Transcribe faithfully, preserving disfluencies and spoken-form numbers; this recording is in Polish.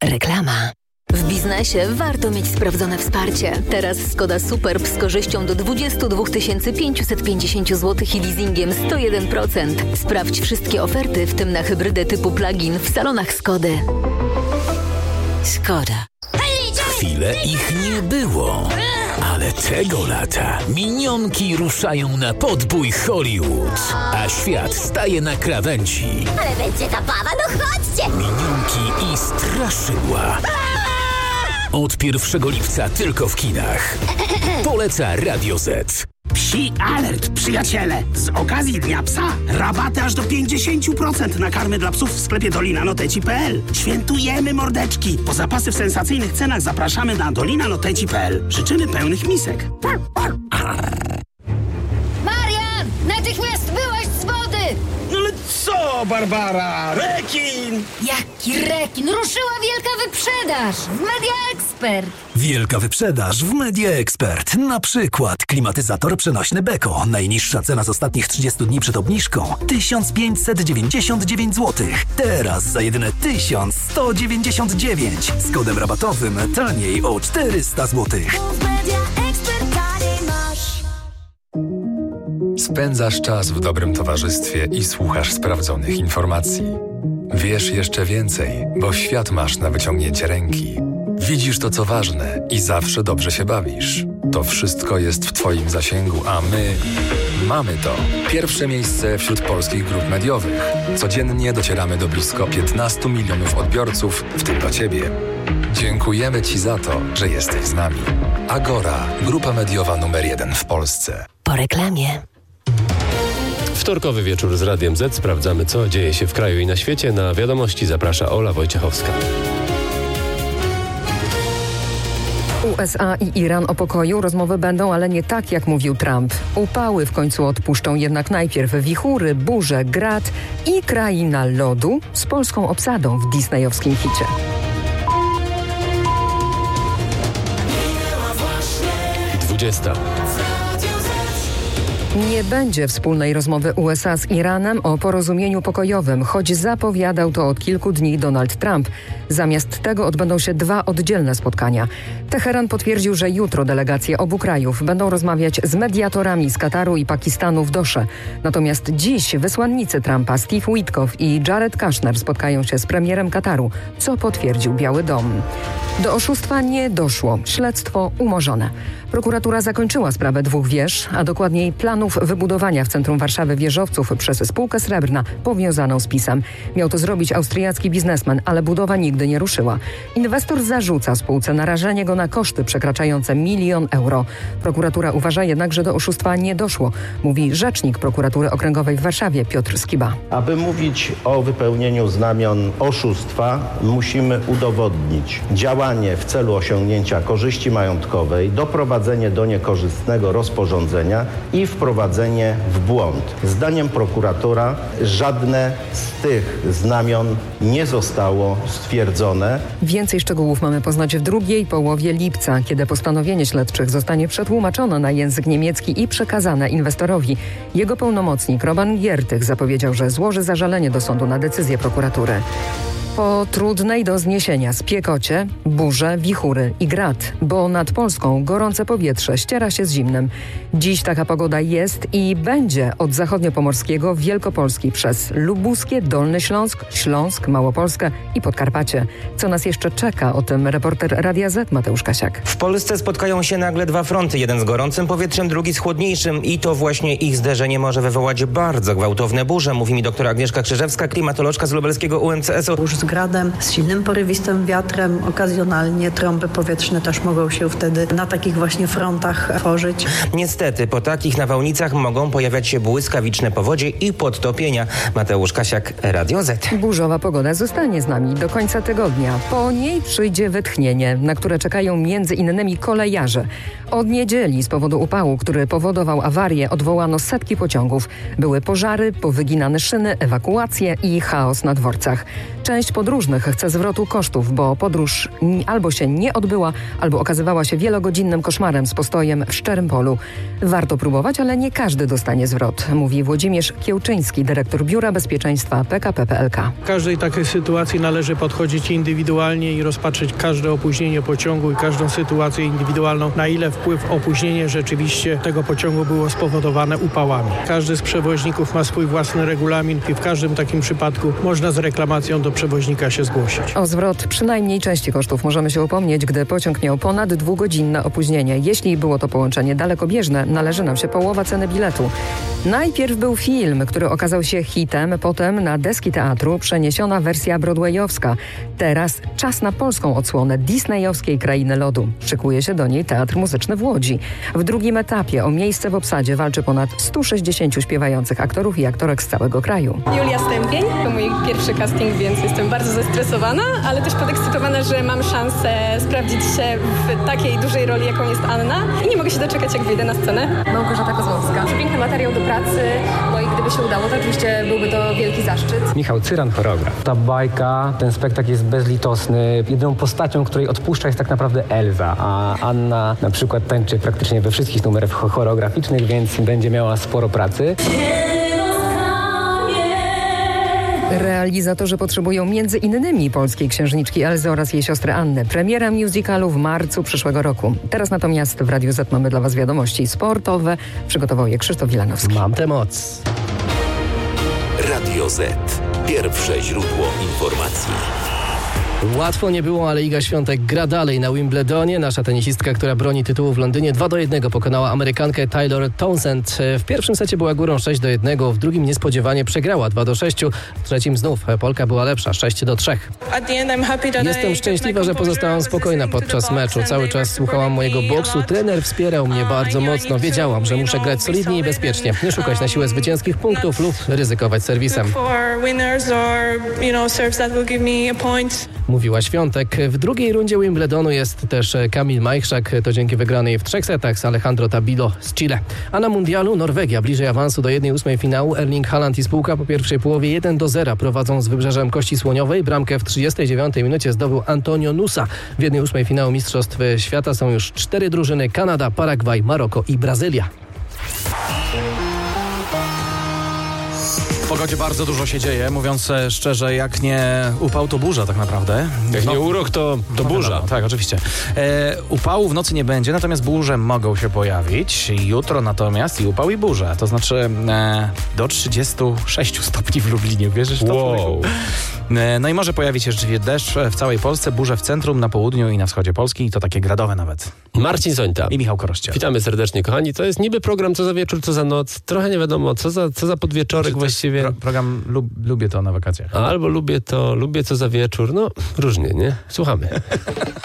Reklama. W biznesie warto mieć sprawdzone wsparcie. Teraz Skoda Superb z korzyścią do dwadzieścia dwa tysiące pięćset pięćdziesiąt złotych i leasingiem sto jeden procent. Sprawdź wszystkie oferty, w tym na hybrydę typu plug-in w salonach Skody. Skoda. Chwilę ich nie było, ale tego lata minionki ruszają na podbój Hollywood, a świat staje na krawędzi. Ale będzie zabawa, no chodźcie! Minionki i straszydła. Od pierwszego lipca tylko w kinach. Poleca Radio Z. Psi alert, przyjaciele! Z okazji Dnia Psa rabaty aż do pięćdziesiąt procent na karmy dla psów w sklepie dolina noteci kropka p l. Świętujemy mordeczki! Po zapasy w sensacyjnych cenach zapraszamy na dolina noteci kropka p l. Życzymy pełnych misek. Marian! Natychmiast wyłaź z wody! No ale co, Barbara? Rekin! Jaki rekin? Ruszyła wielka wyprzedaż w Media Expert. Wielka wyprzedaż w Media Expert. Na przykład klimatyzator przenośny Beko. Najniższa cena z ostatnich trzydziestu dni przed obniżką tysiąc pięćset dziewięćdziesiąt dziewięć złotych. Teraz za jedyne tysiąc sto dziewięćdziesiąt dziewięć. Z kodem rabatowym taniej o czterysta złotych. Spędzasz czas w dobrym towarzystwie i słuchasz sprawdzonych informacji. Wiesz jeszcze więcej, bo świat masz na wyciągnięcie ręki. Widzisz to, co ważne i zawsze dobrze się bawisz. To wszystko jest w Twoim zasięgu, a my mamy to. Pierwsze miejsce wśród polskich grup mediowych. Codziennie docieramy do blisko piętnastu milionów odbiorców, w tym do Ciebie. Dziękujemy Ci za to, że jesteś z nami. Agora, grupa mediowa numer jeden w Polsce. Po reklamie. Wtorkowy wieczór z Radiem Z. Sprawdzamy, co dzieje się w kraju i na świecie. Na wiadomości zaprasza Ola Wojciechowska. U S A i Iran o pokoju rozmowy będą, ale nie tak, jak mówił Trump. Upały w końcu odpuszczą jednak najpierw wichury, burze, grad i kraina lodu z polską obsadą w disneyowskim hicie. dwudziesta. Nie będzie wspólnej rozmowy U S A z Iranem o porozumieniu pokojowym, choć zapowiadał to od kilku dni Donald Trump. Zamiast tego odbędą się dwa oddzielne spotkania. Teheran potwierdził, że jutro delegacje obu krajów będą rozmawiać z mediatorami z Kataru i Pakistanu w Dosze. Natomiast dziś wysłannicy Trumpa Steve Witkoff i Jared Kushner spotkają się z premierem Kataru, co potwierdził Biały Dom. Do oszustwa nie doszło. Śledztwo umorzone. Prokuratura zakończyła sprawę dwóch wież, a dokładniej planów wybudowania w centrum Warszawy wieżowców przez spółkę Srebrna powiązaną z PiS-em. Miał to zrobić austriacki biznesmen, ale budowa nigdy nie ruszyła. Inwestor zarzuca spółce narażenie go na koszty przekraczające milion euro. Prokuratura uważa jednak, że do oszustwa nie doszło, mówi rzecznik prokuratury okręgowej w Warszawie Piotr Skiba. Aby mówić o wypełnieniu znamion oszustwa, musimy udowodnić działanie w celu osiągnięcia korzyści majątkowej, doprowadzenie do niekorzystnego rozporządzenia i wprowadzenie w błąd. Zdaniem prokuratora żadne z tych znamion nie zostało stwierdzone. Więcej szczegółów mamy poznać w drugiej połowie lipca, kiedy postanowienie śledczych zostanie przetłumaczone na język niemiecki i przekazane inwestorowi. Jego pełnomocnik Roman Giertych zapowiedział, że złoży zażalenie do sądu na decyzję prokuratury. Po trudnej do zniesienia spiekocie, burze, wichury i grad, bo nad Polską gorące powietrze ściera się z zimnym. Dziś taka pogoda jest i będzie od zachodniopomorskiego Wielkopolski przez Lubuskie, Dolny Śląsk, Śląsk, Małopolskę i Podkarpacie. Co nas jeszcze czeka? O tym reporter Radia Z Mateusz Kasiak. W Polsce spotkają się nagle dwa fronty, jeden z gorącym powietrzem, drugi z chłodniejszym i to właśnie ich zderzenie może wywołać bardzo gwałtowne burze, mówi mi doktor Agnieszka Krzyżewska, klimatolożka z lubelskiego U M C S-u. Burz z gradem, z silnym porywistym wiatrem, okazjonalnie trąby powietrzne też mogą się wtedy na takich właśnie frontach tworzyć. Niestety po takich nawałnicach mogą pojawiać się błyskawiczne powodzie i podtopienia. Mateusz Kasiak, Radio Z. Burzowa pogoda zostanie z nami do końca tygodnia. Po niej przyjdzie wytchnienie, na które czekają między innymi kolejarze. Od niedzieli z powodu upału, który powodował awarię, odwołano setki pociągów. Były pożary, powyginane szyny, ewakuacje i chaos na dworcach. Część podróżnych chce zwrotu kosztów, bo podróż albo się nie odbyła, albo okazywała się wielogodzinnym koszmarem z postojem w szczerym polu. Warto próbować, ale nie każdy dostanie zwrot, mówi Włodzimierz Kiełczyński, dyrektor Biura Bezpieczeństwa P K P P L K. W każdej takiej sytuacji należy podchodzić indywidualnie i rozpatrzeć każde opóźnienie pociągu i każdą sytuację indywidualną, na ile wpływ opóźnienie rzeczywiście tego pociągu było spowodowane upałami. Każdy z przewoźników ma swój własny regulamin i w każdym takim przypadku można z reklamacją do przewoźnika się zgłosić. O zwrot przynajmniej części kosztów możemy się upomnieć, gdy pociąg miał ponad dwugodzinne opóźnienie. Jeśli było to połączenie dalekobieżne, należy nam się połowa ceny biletu. Najpierw był film, który okazał się hitem, potem na deski teatru przeniesiona wersja broadwayowska. Teraz czas na polską odsłonę disneyowskiej Krainy Lodu. Szykuje się do niej Teatr Muzyczny w Łodzi. W drugim etapie o miejsce w obsadzie walczy ponad stu sześćdziesięciu śpiewających aktorów i aktorek z całego kraju. Julia Stępień, to mój pierwszy casting, więc jestem bardzo zestresowana, ale też podekscytowana, że mam szansę sprawdzić się w takiej dużej roli, jaką jest Anna. I nie mogę się doczekać, jak wyjdę na scenę. Małgorzata Kozłowska. Piękny materiał do pracy, no i gdyby się udało, to oczywiście byłby to wielki zaszczyt. Michał Cyran, choreograf. Ta bajka, ten spektakl jest bezlitosny. Jedyną postacią, której odpuszcza, jest tak naprawdę Elza, a Anna na przykład tańczy praktycznie we wszystkich numerach choreograficznych, więc będzie miała sporo pracy. Realizatorzy potrzebują między innymi polskiej księżniczki Elzy oraz jej siostry Anny. Premiera musicalu w marcu przyszłego roku. Teraz natomiast w Radiu Z mamy dla Was wiadomości sportowe. Przygotował je Krzysztof Wilanowski. Mam tę moc. Radio Z. Pierwsze źródło informacji. Łatwo nie było, ale Iga Świątek gra dalej na Wimbledonie. Nasza tenisistka, która broni tytułu w Londynie, dwa do jednego pokonała Amerykankę Taylor Townsend. W pierwszym secie była górą sześć do jednego, w drugim niespodziewanie przegrała dwa do sześciu. W trzecim znów Polka była lepsza, sześć do trzech. Jestem szczęśliwa, że pozostałam spokojna podczas meczu. Cały czas słuchałam mojego boksu. Trener wspierał mnie bardzo mocno. Wiedziałam, że muszę grać solidnie i bezpiecznie. Nie szukać na siłę zwycięskich punktów lub ryzykować serwisem. Mówiła Świątek. W drugiej rundzie Wimbledonu jest też Kamil Majchrzak. To dzięki wygranej w trzech setach z Alejandro Tabilo z Chile. A na mundialu Norwegia bliżej awansu do jednej ósmej finału. Erling Haaland i spółka po pierwszej połowie jeden do zera prowadzą z Wybrzeżem Kości Słoniowej. Bramkę w trzydziestej dziewiątej minucie zdobył Antonio Nusa. W jednej ósmej finału Mistrzostw Świata są już cztery drużyny: Kanada, Paragwaj, Maroko i Brazylia. W pogodzie bardzo dużo się dzieje, mówiąc szczerze, jak nie upał, to burza tak naprawdę. Jak no, nie urok, to, to no, burza. Wiadomo, tak, oczywiście. E, upału w nocy nie będzie, natomiast burze mogą się pojawić. Jutro natomiast i upał, i burza. To znaczy e, do trzydziestu sześciu stopni w Lublinie. Wierzysz w to? Wow. E, no i może pojawić się rzeczywiście deszcz w całej Polsce, burze w centrum, na południu i na wschodzie Polski. I to takie gradowe nawet. Marcin Sońta i Michał Korościel. Witamy serdecznie, kochani. To jest niby program co za wieczór, co za noc. Trochę nie wiadomo, co za, co za podwieczorek właściwie. Pro, program lub, lubię to na wakacjach. Albo lubię to, lubię co za wieczór. No, różnie, nie? Słuchamy.